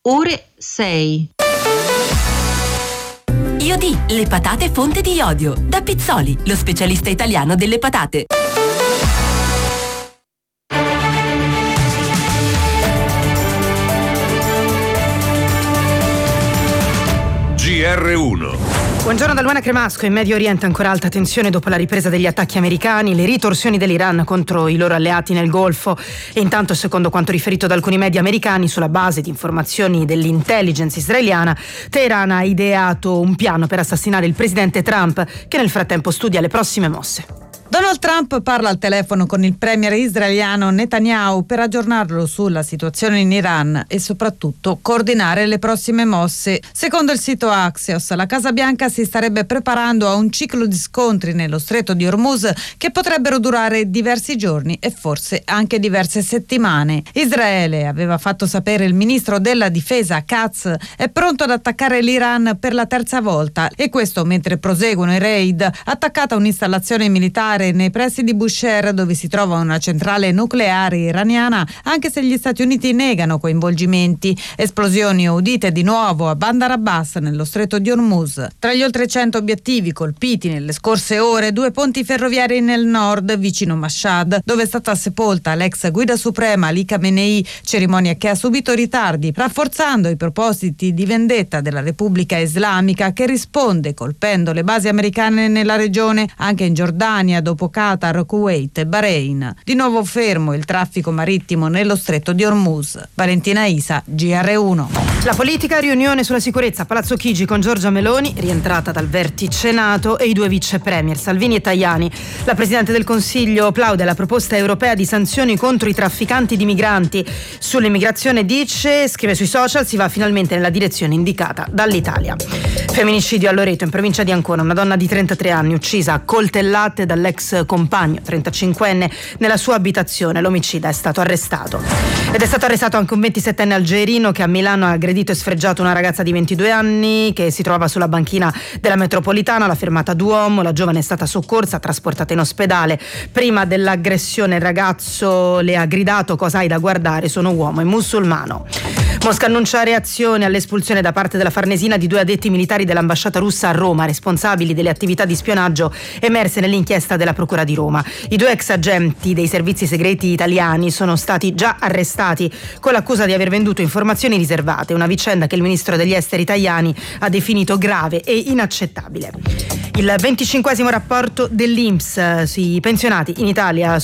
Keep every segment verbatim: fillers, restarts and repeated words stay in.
ore sei. Iodi, le patate fonte di iodio. Da Pizzoli, lo specialista italiano delle patate. G R uno. Buongiorno da Luana Cremasco. In Medio Oriente ancora alta tensione dopo la ripresa degli attacchi americani, le ritorsioni dell'Iran contro i loro alleati nel Golfo e intanto, secondo quanto riferito da alcuni media americani, sulla base di informazioni dell'intelligence israeliana, Teheran ha ideato un piano per assassinare il presidente Trump, che nel frattempo studia le prossime mosse. Donald Trump parla al telefono con il premier israeliano Netanyahu per aggiornarlo sulla situazione in Iran e soprattutto coordinare le prossime mosse. Secondo il sito Axios, la Casa Bianca si starebbe preparando a un ciclo di scontri nello stretto di Hormuz che potrebbero durare diversi giorni e forse anche diverse settimane. Israele, aveva fatto sapere il ministro della difesa Katz, è pronto ad attaccare l'Iran per la terza volta, e questo mentre proseguono i raid. Attaccata un'installazione militare nei pressi di Bushehr, dove si trova una centrale nucleare iraniana, anche se gli Stati Uniti negano coinvolgimenti. Esplosioni udite di nuovo a Bandar Abbas, nello stretto di Hormuz. Tra gli oltre cento obiettivi colpiti nelle scorse ore, due ponti ferroviari nel nord, vicino Mashhad, dove è stata sepolta l'ex guida suprema Ali Khamenei, cerimonia che ha subito ritardi, rafforzando i propositi di vendetta della Repubblica Islamica, che risponde colpendo le basi americane nella regione, anche in Giordania, dopo Qatar, Kuwait e Bahrain. Di nuovo fermo il traffico marittimo nello stretto di Hormuz. Valentina Isa, G R uno. La politica, riunione sulla sicurezza a Palazzo Chigi con Giorgia Meloni, rientrata dal vertice NATO, e i due vice premier Salvini e Tajani. La Presidente del Consiglio plaude alla proposta europea di sanzioni contro i trafficanti di migranti. Sull'immigrazione dice, scrive sui social, si va finalmente nella direzione indicata dall'Italia. Femminicidio a Loreto, in provincia di Ancona, una donna di trentatré anni uccisa a coltellate dall'ex compagno trentacinquenne nella sua abitazione. L'omicida è stato arrestato. Ed è stato arrestato anche un ventisettenne algerino che a Milano ha aggredito e sfregiato una ragazza di ventidue anni che si trova sulla banchina della metropolitana alla fermata Duomo. La giovane è stata soccorsa, trasportata in ospedale. Prima dell'aggressione il ragazzo le ha gridato: cosa hai da guardare, sono uomo e musulmano. Mosca annuncia reazione all'espulsione da parte della Farnesina di due addetti militari dell'ambasciata russa a Roma, responsabili delle attività di spionaggio emerse nell'inchiesta della Procura di Roma. I due ex agenti dei servizi segreti italiani sono stati già arrestati con l'accusa di aver venduto informazioni riservate, una vicenda che il ministro degli esteri Tajani ha definito grave e inaccettabile. Il venticinquesimo rapporto dell'I N P S sui pensionati in Italia: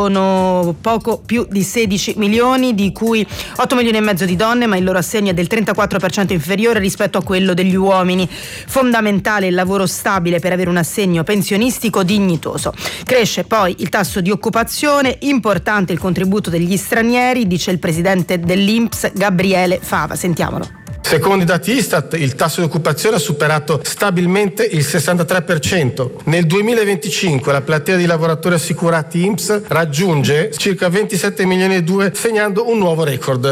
sono poco più di sedici milioni, di cui otto milioni e mezzo di donne, ma il loro assegno è del trentaquattro per cento inferiore rispetto a quello degli uomini. Fondamentale il lavoro stabile per avere un assegno pensionistico dignitoso. Cresce poi il tasso di occupazione, importante il contributo degli stranieri, dice il presidente dell'I N P S Gabriele Fava. Sentiamolo. Secondo i dati Istat, il tasso di occupazione ha superato stabilmente il sessantatré per cento. Nel duemilaventicinque la platea di lavoratori assicurati I N P S raggiunge circa ventisette milioni e due, segnando un nuovo record.